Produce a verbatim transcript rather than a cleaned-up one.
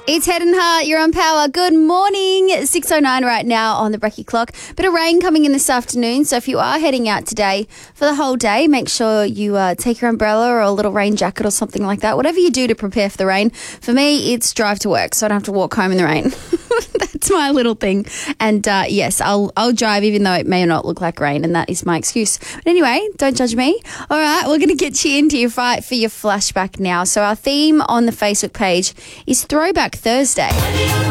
It's Head and Heart. You're on Power. Good morning. six oh nine right now on the Brekkie clock. Bit of rain coming in this afternoon, so if you are heading out today for the whole day, make sure you uh, take your umbrella or a little rain jacket or something like that. Whatever you do to prepare for the rain. For me, it's drive to work, so I don't have to walk home in the rain. That's my little thing. And uh, yes, I'll I'll drive even though it may not look like rain, and that is my excuse. But anyway, don't judge me. All right, we're going to get you into your fight for your flashback now. So our theme on the Facebook page is Throwback Thursday.